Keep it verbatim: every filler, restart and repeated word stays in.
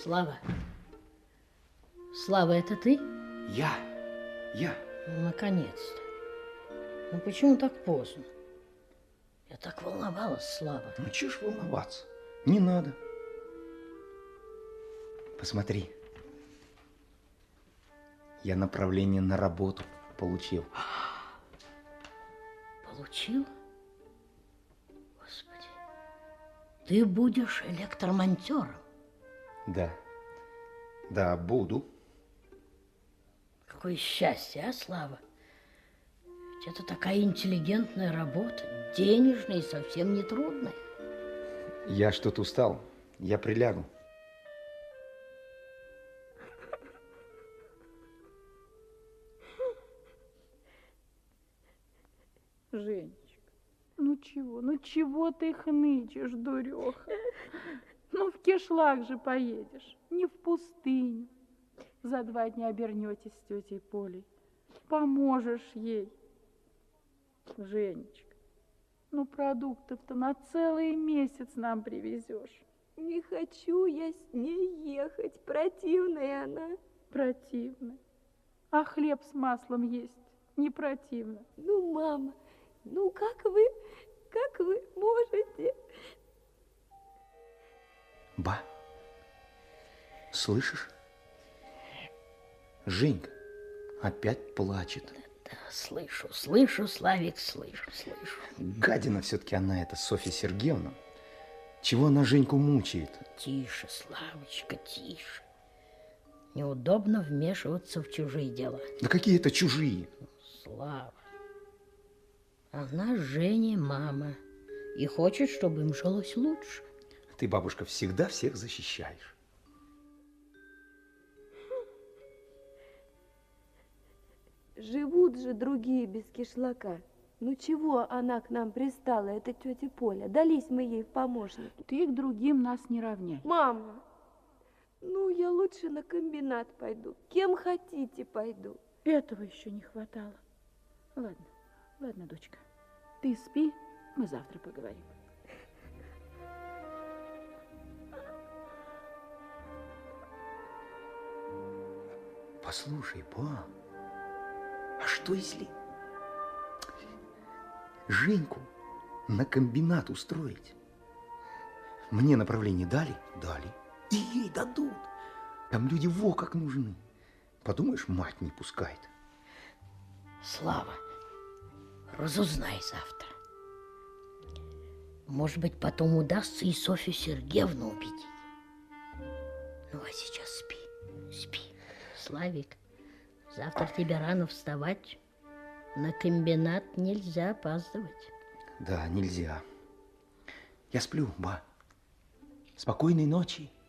Слава. Слава, это ты? Я. Я. Ну, наконец-то. Ну, почему так поздно? Я так волновалась, Слава. Ну, чего ж волноваться? Не надо. Посмотри. Я направление на работу получил. Получил? Господи. Ты будешь электромонтером? Да. Да, буду. Какое счастье, а, Слава? Ведь это такая интеллигентная работа, денежная и совсем не трудная. Я что-то устал. Я прилягу. Женечка, ну чего, ну чего ты хнычешь, дуреха? Ну в кишлак же поедешь, не в пустыню. За два дня обернетесь с тетей Полей, поможешь ей. Женечка, ну продуктов-то на целый месяц нам привезешь. Не хочу я с ней ехать, противная она. Противно. А хлеб с маслом есть не противно. Ну, мама, ну как вы, как вы можете? Ба, слышишь? Женька опять плачет. Да, слышу, слышу, Славик, слышу, слышу. Гадина все-таки она, эта Софья Сергеевна. Чего она Женьку мучает? Тише, Славочка, тише. Неудобно вмешиваться в чужие дела. Да какие это чужие? Слава. Она Жене мама и хочет, чтобы им жилось лучше. Ты, бабушка, всегда всех защищаешь. Живут же другие без кишлака. Ну чего она к нам пристала, эта тетя Поля? Дались мы ей в помощники. Ты к другим нас не равняй. Мама, ну я лучше на комбинат пойду. Кем хотите пойду. Этого еще не хватало. Ладно, ладно, дочка. Ты спи, мы завтра поговорим. Послушай, ба, а что если Женьку на комбинат устроить? Мне направление дали? Дали. И ей дадут. Там люди во как нужны. Подумаешь, мать не пускает. Слава, разузнай завтра. Может быть, потом удастся и Софью Сергеевну убедить. Ну, а сейчас спи, спи. Славик, завтра тебе рано вставать. На комбинат нельзя опаздывать. Да, нельзя. Я сплю, ба. Спокойной ночи.